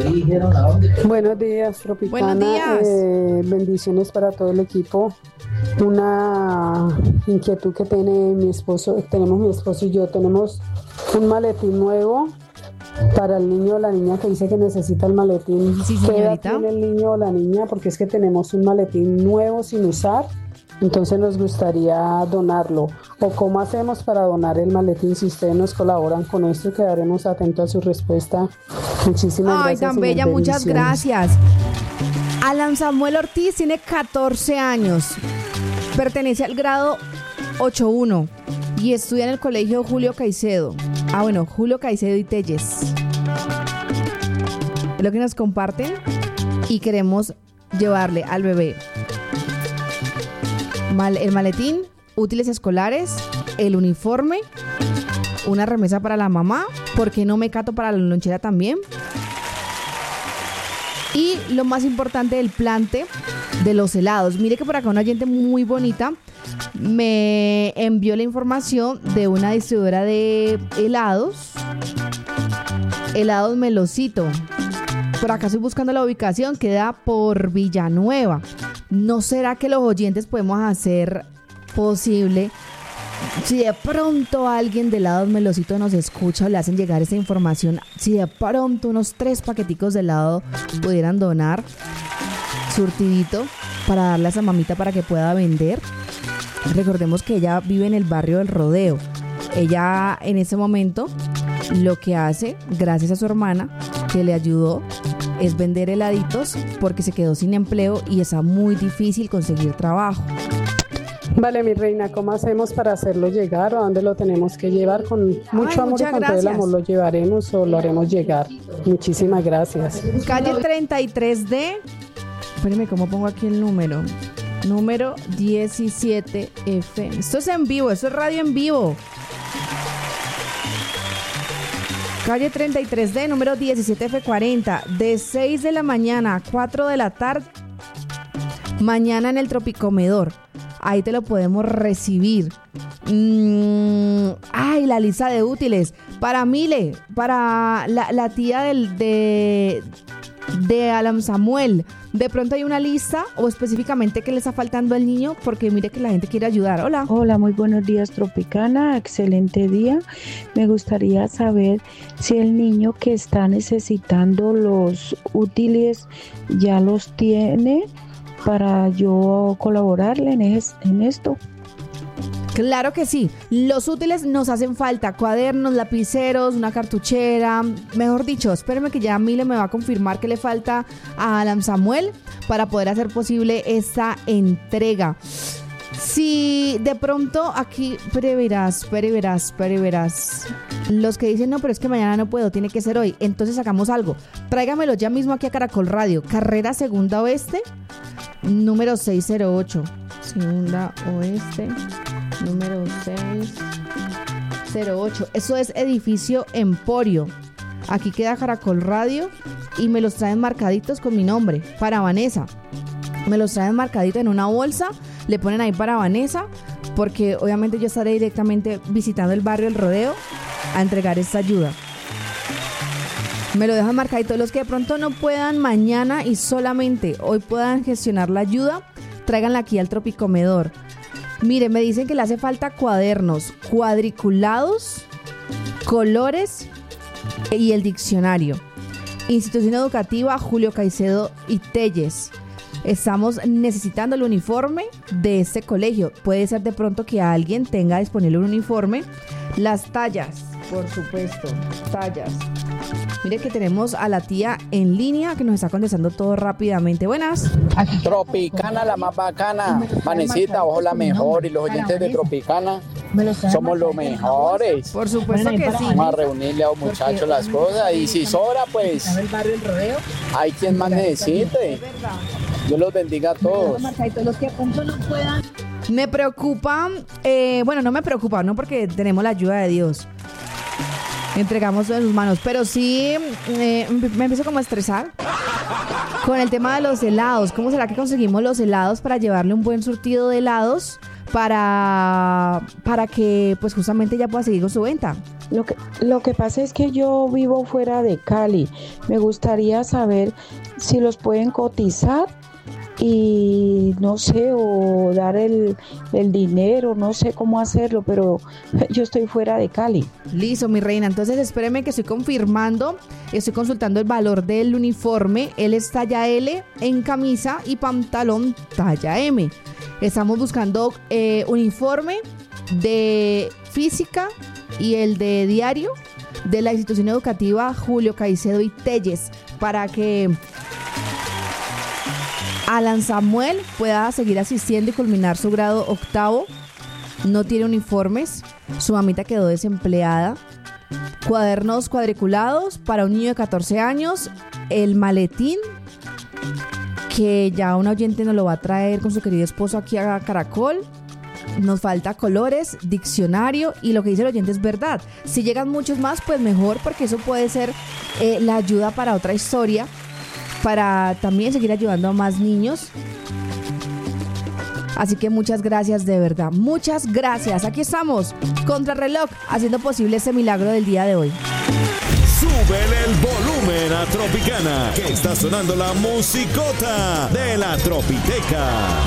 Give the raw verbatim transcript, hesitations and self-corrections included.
Buenos días, Tropicana. Buenos días. Eh, bendiciones para todo el equipo. Una inquietud que tiene mi esposo, tenemos mi esposo y yo, tenemos un maletín nuevo para el niño o la niña que dice que necesita el maletín. Sí, ¿Qué edad señorita. tiene el niño o la niña? Porque es que tenemos un maletín nuevo sin usar. Entonces nos gustaría donarlo. ¿O cómo hacemos para donar el maletín? Si ustedes nos colaboran con esto, quedaremos atentos a su respuesta. Muchísimas Ay, gracias. tan señor. bella, muchas Bendiciones. gracias. Alan Samuel Ortiz tiene catorce años. Pertenece al grado ocho uno y estudia en el colegio Julio Caicedo. Ah, bueno, Julio Caicedo y Telles. Es lo que nos comparten y queremos llevarle al bebé Mal- el maletín, útiles escolares, el uniforme, una remesa para la mamá, ¿por qué no mecato para la lonchera también? Y lo más importante, el plante de los helados. Mire que por acá una oyente muy bonita me envió la información de una distribuidora de helados, helados Melocito. Por acá estoy buscando la ubicación, queda por Villanueva. ¿No será que los oyentes podemos hacer posible, si de pronto alguien de helados Melocito nos escucha o le hacen llegar esa información, si de pronto unos tres paqueticos de helado pudieran donar, surtidito, para darle a esa mamita para que pueda vender? Recordemos que ella vive en el barrio del Rodeo. Ella en ese momento lo que hace, gracias a su hermana que le ayudó, es vender heladitos porque se quedó sin empleo y está muy difícil conseguir trabajo. Vale, mi reina, ¿cómo hacemos para hacerlo llegar o a dónde lo tenemos que llevar? Con mucho Ay, amor y muchas con todo el gracias. amor lo llevaremos o lo haremos llegar. Muchísimas gracias. Calle treinta y tres D. Espérenme, ¿cómo pongo aquí el número? Número diecisiete F. Esto es en vivo, esto es radio en vivo. Calle treinta y tres D, número diecisiete F cuarenta, de seis de la mañana a cuatro de la tarde. Mañana en el Tropicomedor. Ahí te lo podemos recibir. Mm, ay, la lista de útiles. Para Mile, para la, la tía del, de, de Alan Samuel. De pronto hay una lista o específicamente que le está faltando al niño, porque mire que la gente quiere ayudar. Hola. Hola, muy buenos días, Tropicana. Excelente día. Me gustaría saber si el niño que está necesitando los útiles ya los tiene para yo colaborarle en, es- en esto. Claro que sí, los útiles nos hacen falta, cuadernos, lapiceros, una cartuchera, mejor dicho, espéreme que ya Mile me va a confirmar que le falta a Alan Samuel para poder hacer posible esta entrega. Si de pronto aquí, preverás, preverás, preverás, los que dicen no, pero es que mañana no puedo, tiene que ser hoy, entonces hagamos algo, tráigamelo ya mismo aquí a Caracol Radio, carrera Segunda Oeste, número seiscientos ocho, Segunda Oeste, número seiscientos ocho. Eso es edificio Emporio. Aquí queda Caracol Radio y me los traen marcaditos con mi nombre, para Vanessa. Me los traen marcadito en una bolsa, le ponen ahí para Vanessa, porque obviamente yo estaré directamente visitando el barrio El Rodeo a entregar esta ayuda. Me lo dejan marcadito. Los que de pronto no puedan mañana y solamente hoy puedan gestionar la ayuda, tráiganla aquí al Tropicomedor. Mire, me dicen que le hace falta cuadernos cuadriculados, colores y el diccionario. Institución Educativa Julio Caicedo y Telles. Estamos necesitando el uniforme de este colegio. Puede ser de pronto que alguien tenga disponible un uniforme. Las tallas, por supuesto, tallas. Mire que tenemos a la tía en línea que nos está contestando todo rápidamente. Buenas. Tropicana, la más bacana. Vanesita, ojo la mejor. Y los oyentes de Tropicana somos los mejores. Por supuesto que sí. Vamos a reunirle a los muchachos las cosas. Y si sobra, pues hay quien más necesite. Dios los bendiga a todos. Me preocupa, eh, bueno, no me preocupa, no porque tenemos la ayuda de Dios. Entregamos en sus manos, pero sí eh, me empiezo como a estresar con el tema de los helados. ¿Cómo será que conseguimos los helados para llevarle un buen surtido de helados para, para que pues justamente ya pueda seguir con su venta? Lo que, lo que pasa es que yo vivo fuera de Cali. Me gustaría saber si los pueden cotizar y no sé, o dar el, el dinero, no sé cómo hacerlo, pero yo estoy fuera de Cali. Listo, mi reina. Entonces espéreme que estoy confirmando, estoy consultando el valor del uniforme. Él es talla L en camisa y pantalón talla M. Estamos buscando eh, uniforme de física y el de diario de la institución educativa Julio Caicedo y Telles, para que Alan Samuel pueda seguir asistiendo y culminar su grado octavo. No tiene uniformes, su mamita quedó desempleada. Cuadernos cuadriculados para un niño de catorce años, el maletín que ya un oyente nos lo va a traer con su querido esposo aquí a Caracol. Nos falta colores, diccionario, y lo que dice el oyente es verdad. Si llegan muchos más, pues mejor, porque eso puede ser eh, la ayuda para otra historia, para también seguir ayudando a más niños. Así que muchas gracias, de verdad, muchas gracias. Aquí estamos, Contrarreloj, haciendo posible ese milagro del día de hoy. Súbele el volumen a Tropicana, que está sonando la musicota de la Tropiteca.